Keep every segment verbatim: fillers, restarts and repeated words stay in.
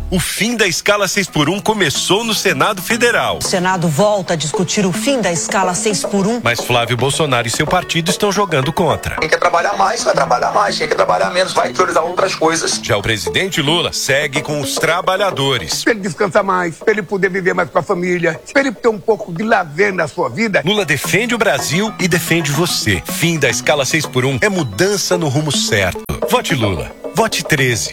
O fim da escala seis por um começou no Senado Federal. O Senado volta a discutir o fim da escala seis por um. Mas Flávio Bolsonaro e seu partido estão jogando contra. Quem quer trabalhar mais, vai trabalhar mais. Quem quer trabalhar menos, vai priorizar outras coisas. Já o presidente Lula segue com os trabalhadores. Para ele descansar mais, para ele poder viver mais com a família, para ele ter um pouco de lazer na sua vida. Lula defende o Brasil e defende você. Fim da escala seis por um é mudança no rumo certo. Vote Lula. Vote treze.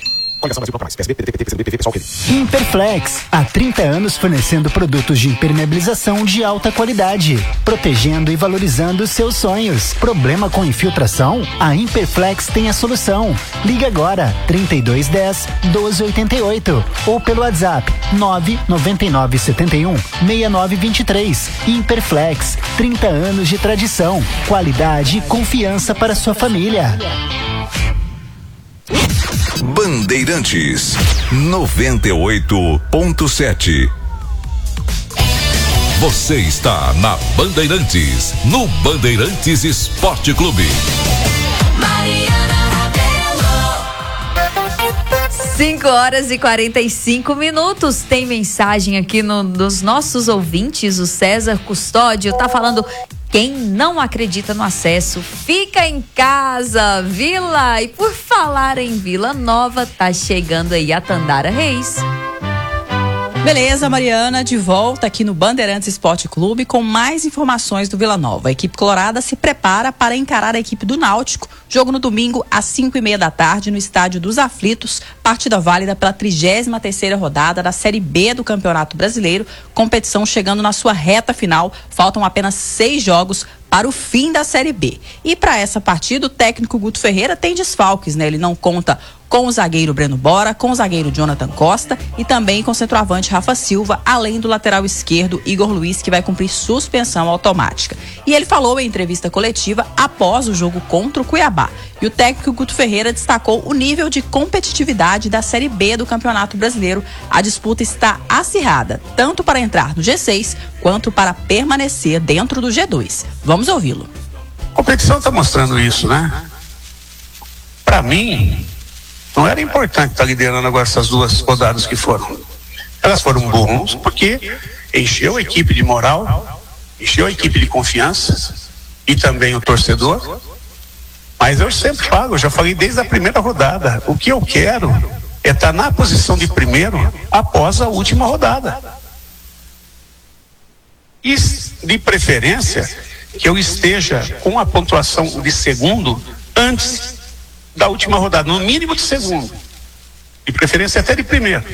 Imperflex, há trinta anos fornecendo produtos de impermeabilização de alta qualidade, protegendo e valorizando seus sonhos. Problema com infiltração? A Imperflex tem a solução. Ligue agora, trinta e dois dez, doze oitenta e oito ou pelo WhatsApp nove nove nove sete um, seis nove dois três. Imperflex, trinta anos de tradição, qualidade e confiança para sua família. Bandeirantes noventa e oito ponto sete. Você está na Bandeirantes, no Bandeirantes Esporte Clube. cinco horas e quarenta e cinco minutos. Tem mensagem aqui no, dos nossos ouvintes. O César Custódio tá falando: quem não acredita no acesso, fica em casa, Vila. E por falar em Vila Nova, tá chegando aí a Tandara Reis. Beleza, Mariana, de volta aqui no Bandeirantes Esporte Clube com mais informações do Vila Nova. A equipe colorada se prepara para encarar a equipe do Náutico. Jogo no domingo às cinco e meia da tarde no Estádio dos Aflitos. Partida válida pela trigésima terceira rodada da Série B do Campeonato Brasileiro. Competição chegando na sua reta final. Faltam apenas seis jogos para o fim da Série B. E para essa partida, o técnico Guto Ferreira tem desfalques, né? Ele não conta com o zagueiro Breno Bora, com o zagueiro Jonathan Costa e também com o centroavante Rafa Silva, além do lateral esquerdo Igor Luiz, que vai cumprir suspensão automática. E ele falou em entrevista coletiva após o jogo contra o Cuiabá. E o técnico Guto Ferreira destacou o nível de competitividade da Série B do Campeonato Brasileiro. A disputa está acirrada, tanto para entrar no G seis, quanto para permanecer dentro do G dois. Vamos ouvi-lo. A competição está mostrando isso, né? Para mim, não era importante estar liderando agora essas duas rodadas que foram. Elas foram bons porque encheu a equipe de moral, encheu a equipe de confiança e também o torcedor. Mas eu sempre falo, eu já falei desde a primeira rodada, o que eu quero é estar na posição de primeiro após a última rodada. E de preferência que eu esteja com a pontuação de segundo antes da última rodada, no mínimo de segundo, de preferência até de primeiro.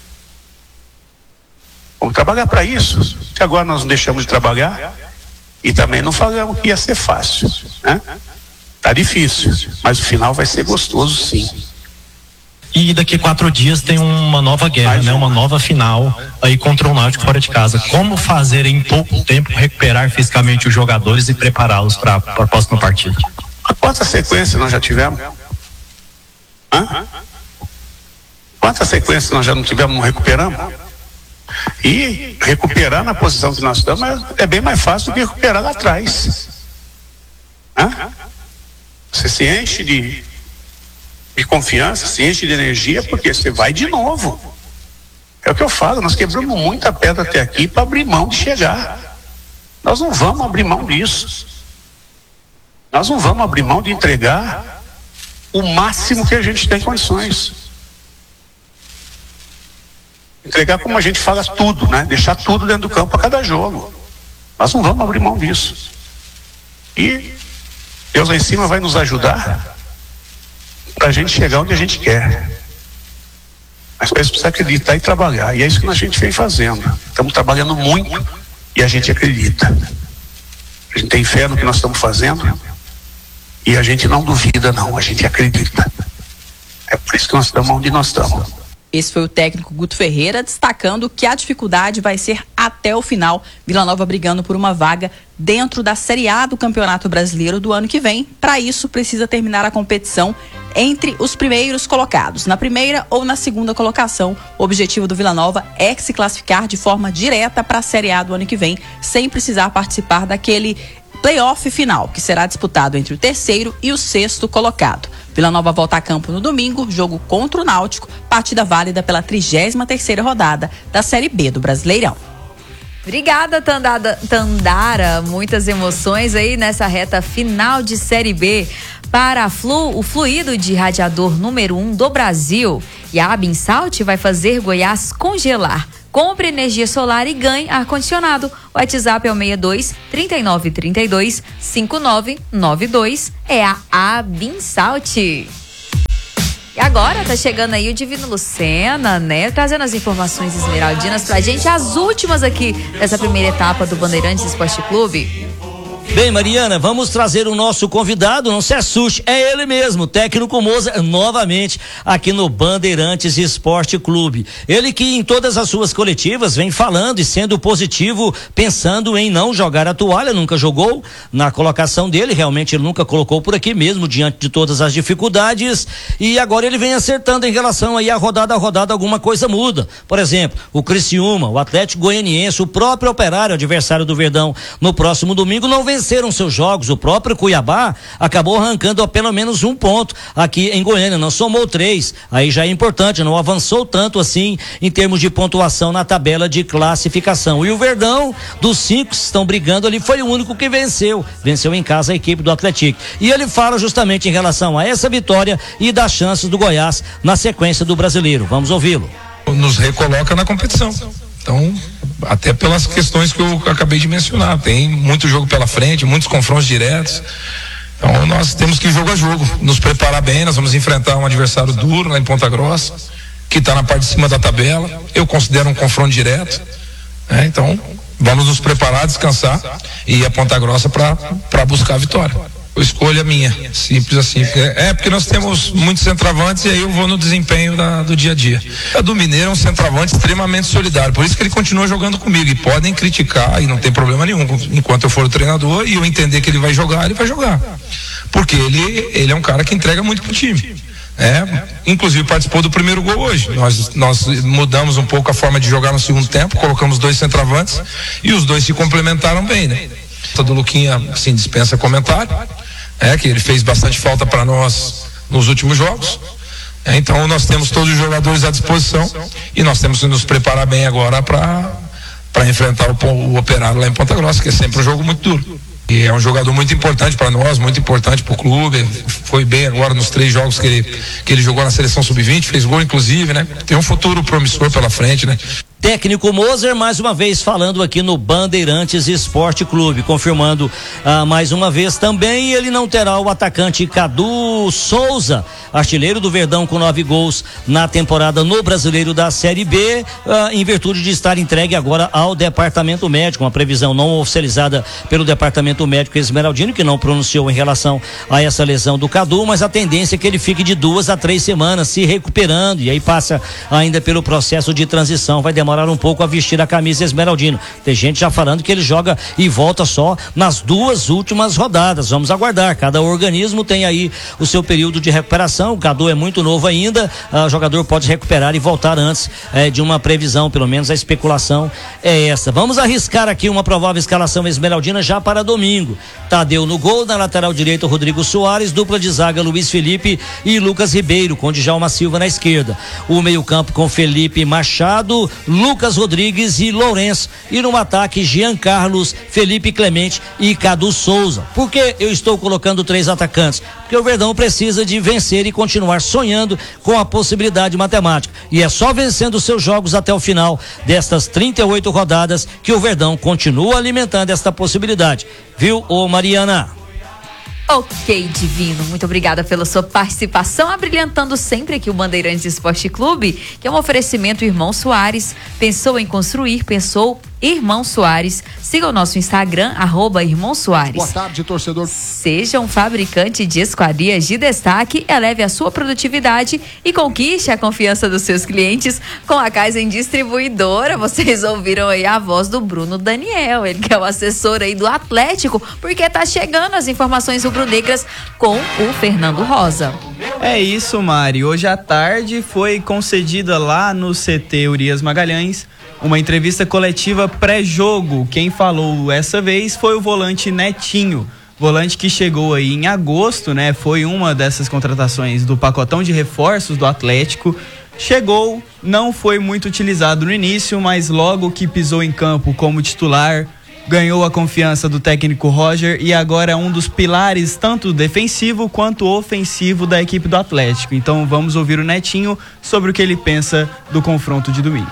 Vamos trabalhar para isso, que agora nós não deixamos de trabalhar e também não falamos que ia ser fácil, né? Tá difícil, mas o final vai ser gostoso, sim. E daqui a quatro dias tem uma nova guerra, né? Uma nova final aí contra o Náutico fora de casa. Como fazer em pouco tempo recuperar fisicamente os jogadores e prepará-los para a próxima partida? Quantas sequências nós já tivemos? Hã? Quantas sequências nós já não tivemos, não recuperamos? E recuperar na posição que nós estamos é, é bem mais fácil do que recuperar lá atrás. Hã? Você se enche de, de confiança, se enche de energia, porque você vai de novo. É o que eu falo, nós quebramos muita pedra até aqui para abrir mão de chegar. Nós não vamos abrir mão disso. Nós não vamos abrir mão de entregar o máximo que a gente tem condições. Entregar, como a gente fala, tudo, né? Deixar tudo dentro do campo a cada jogo. Nós não vamos abrir mão disso. E Deus lá em cima vai nos ajudar para a gente chegar onde a gente quer. Mas para isso precisa acreditar e trabalhar. E é isso que a gente vem fazendo. Estamos trabalhando muito e a gente acredita. A gente tem fé no que nós estamos fazendo e a gente não duvida, não. A gente acredita. É por isso que nós estamos onde nós estamos. Esse foi o técnico Guto Ferreira destacando que a dificuldade vai ser até o final. Vila Nova brigando por uma vaga dentro da Série A do Campeonato Brasileiro do ano que vem. Para isso, precisa terminar a competição entre os primeiros colocados. Na primeira ou na segunda colocação, o objetivo do Vila Nova é se classificar de forma direta para a Série A do ano que vem, sem precisar participar daquele playoff final, que será disputado entre o terceiro e o sexto colocado. Vila Nova volta a campo no domingo, jogo contra o Náutico, partida válida pela trigésima terceira rodada da Série B do Brasileirão. Obrigada, Tandada, Tandara. Muitas emoções aí nessa reta final de Série B. Para a Flu, o fluido de radiador número um do Brasil. E a Abinsalt vai fazer Goiás congelar. Compre energia solar e ganhe ar-condicionado. O WhatsApp é o seis dois, três nove três dois, cinco nove nove dois. É a Abinsalt. E agora tá chegando aí o Divino Lucena, né? Trazendo as informações esmeraldinas pra gente, as últimas aqui dessa primeira etapa do Bandeirantes Esporte Clube. Bem, Mariana, vamos trazer o nosso convidado, não se assuste, é ele mesmo, o técnico Moser, novamente aqui no Bandeirantes Esporte Clube. Ele que em todas as suas coletivas vem falando e sendo positivo, pensando em não jogar a toalha, nunca jogou na colocação dele, realmente ele nunca colocou por aqui mesmo, diante de todas as dificuldades, e agora ele vem acertando em relação aí a rodada a rodada, alguma coisa muda. Por exemplo, o Criciúma, o Atlético Goianiense, o próprio Operário, adversário do Verdão, no próximo domingo, não vem venceram seus jogos. O próprio Cuiabá acabou arrancando a pelo menos um ponto aqui em Goiânia, não somou três, aí já é importante, não avançou tanto assim em termos de pontuação na tabela de classificação. E o Verdão, dos cinco que estão brigando ali, foi o único que venceu, venceu em casa a equipe do Atlético, e ele fala justamente em relação a essa vitória e das chances do Goiás na sequência do Brasileiro. Vamos ouvi-lo. Nos recoloca na competição. Então, até pelas questões que eu acabei de mencionar, tem muito jogo pela frente, muitos confrontos diretos. Então nós temos que ir jogo a jogo, nos preparar bem. Nós vamos enfrentar um adversário duro lá em Ponta Grossa, que está na parte de cima da tabela. Eu considero um confronto direto, né? Então vamos nos preparar, descansar e ir a Ponta Grossa para buscar a vitória. A escolha minha, simples assim. É porque nós temos muitos centroavantes e aí eu vou no desempenho da, do dia a dia. A do Mineiro é um centroavante extremamente solidário, por isso que ele continua jogando comigo, e podem criticar e não tem problema nenhum, enquanto eu for o treinador e eu entender que ele vai jogar, ele vai jogar, porque ele, ele é um cara que entrega muito pro time. É, inclusive participou do primeiro gol hoje. Nós, nós mudamos um pouco a forma de jogar no segundo tempo, colocamos dois centroavantes e os dois se complementaram bem, né? A do Luquinha, assim, dispensa comentário. É que ele fez bastante falta para nós nos últimos jogos. É, então nós temos todos os jogadores à disposição e nós temos que nos preparar bem agora para para enfrentar o, o Operário lá em Ponta Grossa, que é sempre um jogo muito duro. E é um jogador muito importante para nós, muito importante para o clube. Foi bem agora nos três jogos que ele, que ele jogou na seleção sub vinte, fez gol inclusive, né? Tem um futuro promissor pela frente, né? Técnico Moser, mais uma vez falando aqui no Bandeirantes Esporte Clube, confirmando ah, mais uma vez também, ele não terá o atacante Cadu Souza, artilheiro do Verdão com nove gols na temporada no Brasileiro da Série B, ah, em virtude de estar entregue agora ao Departamento Médico, uma previsão não oficializada pelo Departamento Médico Esmeraldino, que não pronunciou em relação a essa lesão do Cadu, mas a tendência é que ele fique de duas a três semanas se recuperando, e aí passa ainda pelo processo de transição, vai demorar um pouco a vestir a camisa esmeraldino. Tem gente já falando que ele joga e volta só nas duas últimas rodadas. Vamos aguardar. Cada organismo tem aí o seu período de recuperação. O Cadu é muito novo ainda. O jogador pode recuperar e voltar antes eh, de uma previsão. Pelo menos a especulação é essa. Vamos arriscar aqui uma provável escalação esmeraldina já para domingo. Tadeu no gol, na lateral direita Rodrigo Soares, dupla de zaga Luiz Felipe e Lucas Ribeiro, com Djalma Silva na esquerda. O meio-campo com Felipe Machado, Lucas Rodrigues e Lourenço, e no ataque Jean Carlos, Felipe Clemente e Cadu Souza. Por que eu estou colocando três atacantes? Porque o Verdão precisa de vencer e continuar sonhando com a possibilidade matemática, e é só vencendo seus jogos até o final destas trinta e oito rodadas que o Verdão continua alimentando esta possibilidade, viu, ô Mariana? Ok, Divino, muito obrigada pela sua participação, abrilhantando sempre aqui o Bandeirantes Esporte Clube, que é um oferecimento Irmão Soares. Pensou em construir, pensou Irmão Soares. Siga o nosso Instagram, arroba Irmão Soares. Boa tarde, torcedor. Seja um fabricante de esquadrias de destaque, eleve a sua produtividade e conquiste a confiança dos seus clientes com a Kaizen Distribuidora. Vocês ouviram aí a voz do Bruno Daniel, ele que é o assessor aí do Atlético, porque tá chegando as informações rubro-negras com o Fernando Rosa. É isso, Mari. Hoje à tarde foi concedida lá no C T Urias Magalhães uma entrevista coletiva pré-jogo, quem falou essa vez foi o volante Netinho. Volante que chegou aí em agosto, né? Foi uma dessas contratações do pacotão de reforços do Atlético. Chegou, não foi muito utilizado no início, mas logo que pisou em campo como titular, ganhou a confiança do técnico Roger e agora é um dos pilares tanto defensivo quanto ofensivo da equipe do Atlético. Então vamos ouvir o Netinho sobre o que ele pensa do confronto de domingo.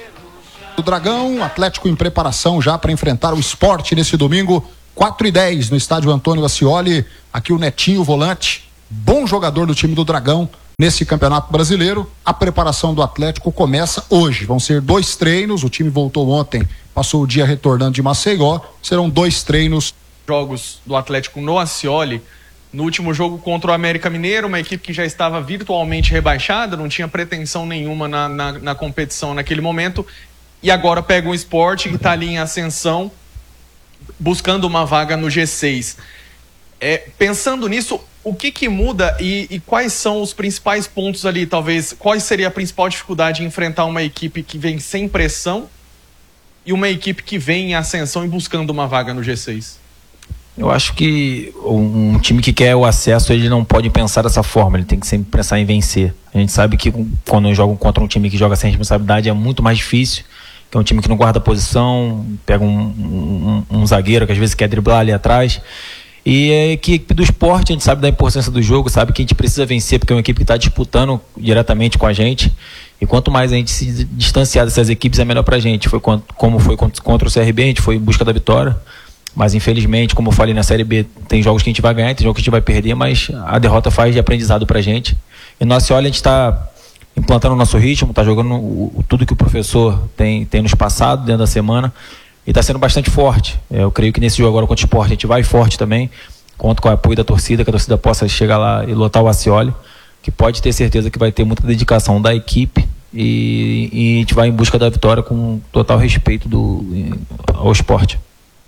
O Dragão, Atlético em preparação já para enfrentar o Sport nesse domingo, quatro e dez no estádio Antônio Ascioli. Aqui o Netinho, volante, bom jogador do time do Dragão nesse Campeonato Brasileiro. A preparação do Atlético começa hoje. Vão ser dois treinos, o time voltou ontem, passou o dia retornando de Maceió. Serão dois treinos. Jogos do Atlético no Ascioli. No último jogo contra o América Mineiro, uma equipe que já estava virtualmente rebaixada, não tinha pretensão nenhuma na, na, na competição naquele momento. E agora pega um Sport que está ali em ascensão, buscando uma vaga no G seis. É, pensando nisso, o que que muda e, e quais são os principais pontos ali, talvez, qual seria a principal dificuldade em enfrentar uma equipe que vem sem pressão e uma equipe que vem em ascensão e buscando uma vaga no G seis? Eu acho que um time que quer o acesso, ele não pode pensar dessa forma, ele tem que sempre pensar em vencer. A gente sabe que quando joga contra um time que joga sem responsabilidade é muito mais difícil, que é um time que não guarda posição, pega um, um, um zagueiro que às vezes quer driblar ali atrás. E a equipe do Sport, a gente sabe da importância do jogo, sabe que a gente precisa vencer, porque é uma equipe que está disputando diretamente com a gente. E quanto mais a gente se distanciar dessas equipes, é melhor pra gente. Foi como foi contra o C R B, a gente foi em busca da vitória. Mas infelizmente, como eu falei na Série B, tem jogos que a gente vai ganhar, tem jogos que a gente vai perder, mas a derrota faz de aprendizado pra gente. E no Ascioli a gente está implantando o nosso ritmo, está jogando o, tudo que o professor tem, tem nos passado dentro da semana. E está sendo bastante forte. Eu creio que nesse jogo agora contra o Sport a gente vai forte também. Conto com o apoio da torcida, que a torcida possa chegar lá e lotar o Ascioli, que pode ter certeza que vai ter muita dedicação da equipe e, e a gente vai em busca da vitória com total respeito do, ao esporte.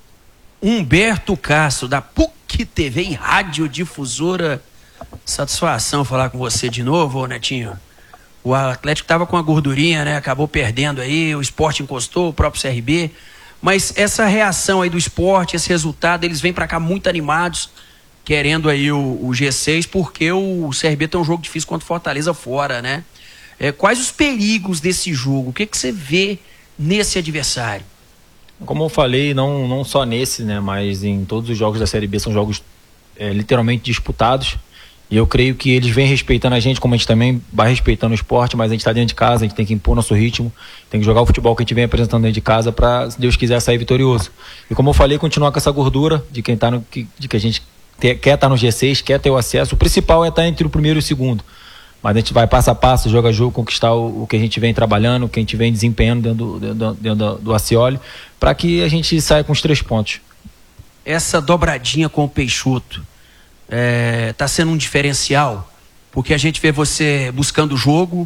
Humberto Castro, da P U C T V e Radiodifusora. Satisfação falar com você de novo, ô Netinho. O Atlético estava com a gordurinha, né? Acabou perdendo aí, o Sport encostou, o próprio C R B. Mas essa reação aí do Sport, esse resultado, eles vêm para cá muito animados, querendo aí o, o G seis, porque o C R B tem um jogo difícil contra o Fortaleza fora, né? É, quais os perigos desse jogo? O que, que você vê nesse adversário? Como eu falei, não, não só nesse, né, mas em todos os jogos da Série B são jogos é, literalmente disputados. E eu creio que eles vêm respeitando a gente, como a gente também vai respeitando o esporte, mas a gente está dentro de casa, a gente tem que impor nosso ritmo, tem que jogar o futebol que a gente vem apresentando dentro de casa para, se Deus quiser, sair vitorioso. E como eu falei, continuar com essa gordura de quem tá no, de que a gente ter, quer estar tá no G seis, quer ter o acesso. O principal é estar tá entre o primeiro e o segundo. Mas a gente vai passo a passo, jogo a jogo, conquistar o, o que a gente vem trabalhando, o que a gente vem desempenhando dentro do, dentro, dentro do, do Ascioli, para que a gente saia com os três pontos. Essa dobradinha com o Peixoto É, tá sendo um diferencial, porque a gente vê você buscando o jogo,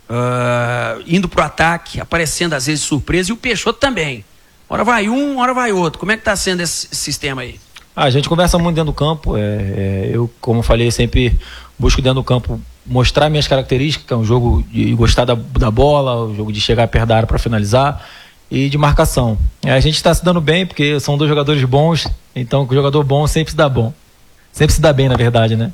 uh, indo pro ataque, aparecendo às vezes surpresa, e o Peixoto também. Hora vai um, hora vai outro. Como é que tá sendo esse sistema aí? Ah, a gente conversa muito dentro do campo. É, é, eu, como falei, sempre busco dentro do campo mostrar minhas características, que é um jogo de gostar da, da bola, um jogo de chegar perto da área para finalizar e de marcação. É, a gente está se dando bem, porque são dois jogadores bons, então o jogador bom sempre se dá bom. Sempre se dá bem, na verdade, né?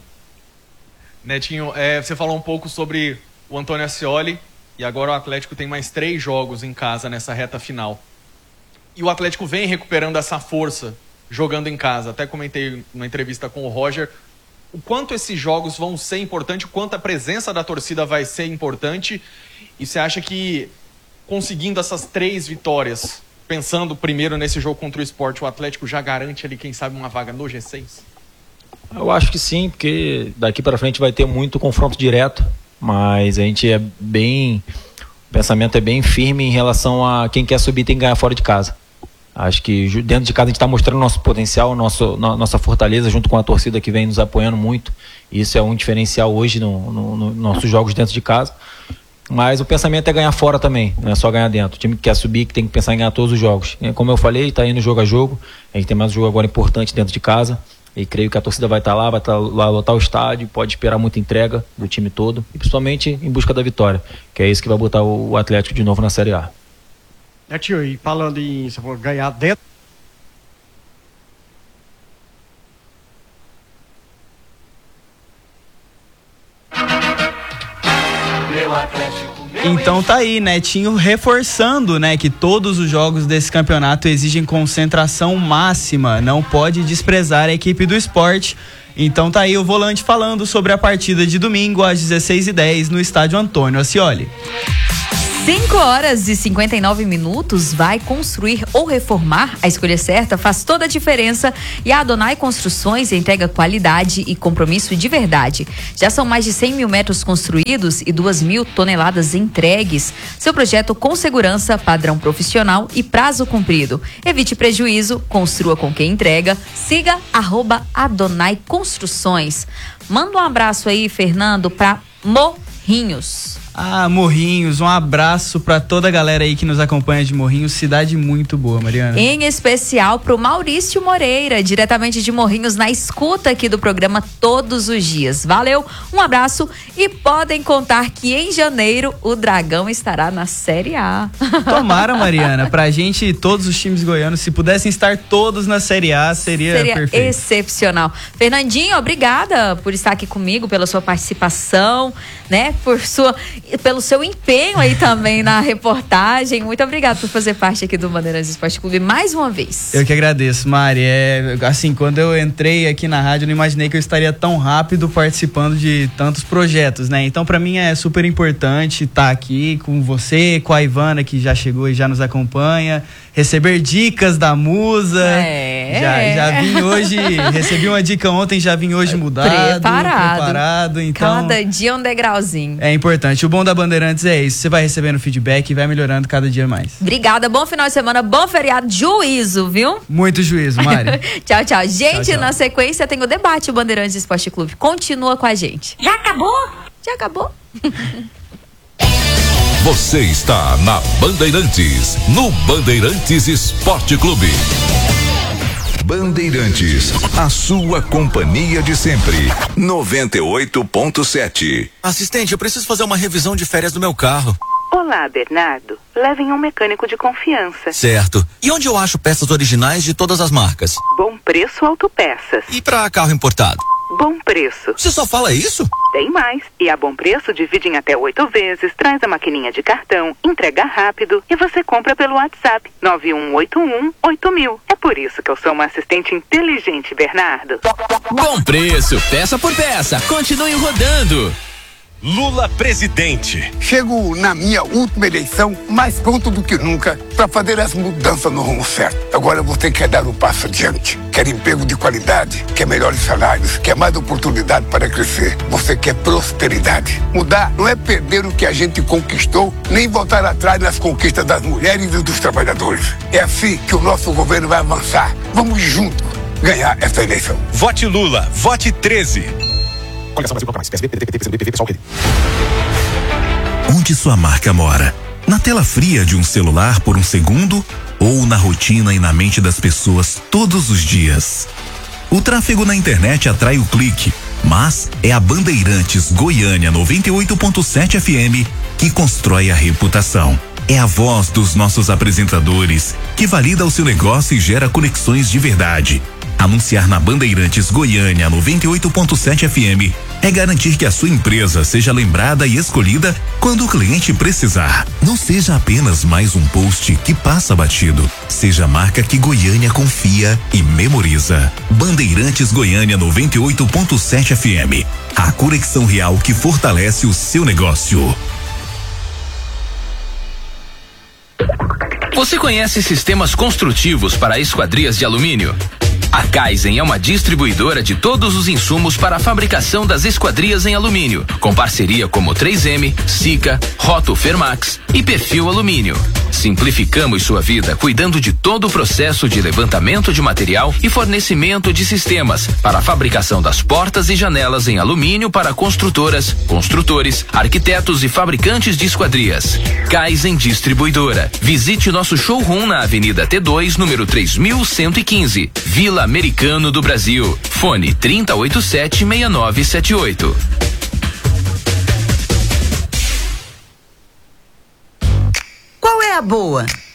Netinho, é, você falou um pouco sobre o Antônio Ascioli e agora o Atlético tem mais três jogos em casa nessa reta final. E o Atlético vem recuperando essa força jogando em casa. Até comentei numa entrevista com o Roger o quanto esses jogos vão ser importantes, o quanto a presença da torcida vai ser importante. E você acha que conseguindo essas três vitórias, pensando primeiro nesse jogo contra o Sport, o Atlético já garante ali, quem sabe, uma vaga no G seis? Eu acho que sim, porque daqui para frente vai ter muito confronto direto, mas a gente é bem, o pensamento é bem firme em relação a quem quer subir tem que ganhar fora de casa. Acho que dentro de casa a gente está mostrando nosso potencial, nosso, no, nossa fortaleza junto com a torcida que vem nos apoiando muito. E isso é um diferencial hoje nos no, no nossos jogos dentro de casa. Mas o pensamento é ganhar fora também, não é só ganhar dentro. O time que quer subir, que tem que pensar em ganhar todos os jogos. Como eu falei, está indo jogo a jogo. A gente tem mais um jogo agora importante dentro de casa. E creio que a torcida vai estar lá, vai estar lá, lotar o estádio, pode esperar muita entrega do time todo, e principalmente em busca da vitória, que é isso que vai botar o Atlético de novo na Série A. É, tio, e falando em se for ganhar dentro. Então tá aí, Netinho reforçando, né, que todos os jogos desse campeonato exigem concentração máxima, não pode desprezar a equipe do esporte. Então tá aí o volante falando sobre a partida de domingo às dezesseis e dez no estádio Antônio Ascioli. cinco horas e cinquenta e nove minutos. Vai construir ou reformar? A escolha certa faz toda a diferença e a Adonai Construções entrega qualidade e compromisso de verdade. Já são mais de cem mil metros construídos e duas mil toneladas entregues. Seu projeto com segurança, padrão profissional e prazo cumprido. Evite prejuízo, construa com quem entrega. Siga arroba Adonai Construções. Manda um abraço aí, Fernando, para Morrinhos. Ah, Morrinhos, um abraço pra toda a galera aí que nos acompanha de Morrinhos, cidade muito boa, Mariana. Em especial pro Maurício Moreira, diretamente de Morrinhos, na escuta aqui do programa todos os dias. Valeu, um abraço e podem contar que em janeiro o Dragão estará na Série A. Tomara, Mariana, pra gente, todos os times goianos, se pudessem estar todos na Série A, seria, seria perfeito. Excepcional. Fernandinho, obrigada por estar aqui comigo, pela sua participação, né, por sua... pelo seu empenho aí também na reportagem. Muito obrigada por fazer parte aqui do Bandeirantes Esporte Clube mais uma vez. Eu que agradeço, Mari. É, assim, quando eu entrei aqui na rádio, eu não imaginei que eu estaria tão rápido participando de tantos projetos, né? Então, pra mim é super importante estar aqui com você, com a Ivana, que já chegou e já nos acompanha, receber dicas da musa. É. Já, já vim hoje, recebi uma dica ontem, já vim hoje mudado, preparado. preparado. Então, cada dia um degrauzinho. É importante. O bom da Bandeirantes é isso. Você vai recebendo feedback e vai melhorando cada dia mais. Obrigada, bom final de semana, bom feriado, juízo, viu? Muito juízo, Mari. Tchau, tchau. Gente, Tchau, tchau. Na sequência tem o debate o Bandeirantes Esporte Clube. Continua com a gente. Já acabou? Já acabou? Você está na Bandeirantes, no Bandeirantes Esporte Clube. Bandeirantes, a sua companhia de sempre. noventa e oito ponto sete. Assistente, eu preciso fazer uma revisão de férias do meu carro. Olá, Bernardo. Levem um mecânico de confiança. Certo. E onde eu acho peças originais de todas as marcas? Bom Preço Autopeças. E para carro importado? Bom Preço. Você só fala isso? Tem mais. E a Bom Preço divide em até oito vezes, traz a maquininha de cartão, entrega rápido e você compra pelo WhatsApp nove um oito um oito mil. É por isso que eu sou uma assistente inteligente, Bernardo. Bom Preço, peça por peça. Continue rodando. Lula presidente. Chego na minha última eleição mais pronto do que nunca para fazer as mudanças no rumo certo. Agora você quer dar um passo adiante. Quer emprego de qualidade, quer melhores salários, quer mais oportunidade para crescer. Você quer prosperidade. Mudar não é perder o que a gente conquistou, nem voltar atrás nas conquistas das mulheres e dos trabalhadores. É assim que o nosso governo vai avançar. Vamos juntos ganhar essa eleição. Vote Lula, vote treze. Onde sua marca mora? Na tela fria de um celular por um segundo ou na rotina e na mente das pessoas todos os dias? O tráfego na internet atrai o clique, mas é a Bandeirantes Goiânia noventa e oito ponto sete F M que constrói a reputação. É a voz dos nossos apresentadores que valida o seu negócio e gera conexões de verdade. Anunciar na Bandeirantes Goiânia noventa e oito ponto sete F M é garantir que a sua empresa seja lembrada e escolhida quando o cliente precisar. Não seja apenas mais um post que passa batido. Seja a marca que Goiânia confia e memoriza. Bandeirantes Goiânia noventa e oito ponto sete F M. A conexão real que fortalece o seu negócio. Você conhece sistemas construtivos para esquadrias de alumínio? A Kaizen é uma distribuidora de todos os insumos para a fabricação das esquadrias em alumínio, com parceria como três M, Sika, Roto Fermax e Perfil Alumínio. Simplificamos sua vida cuidando de todo o processo de levantamento de material e fornecimento de sistemas para a fabricação das portas e janelas em alumínio para construtoras, construtores, arquitetos e fabricantes de esquadrias. Kaizen Distribuidora. Visite nosso showroom na Avenida T dois, número três mil cento e quinze, Vila Americano do Brasil. Fone trinta e oito sete, seis nove sete oito. Qual é a boa?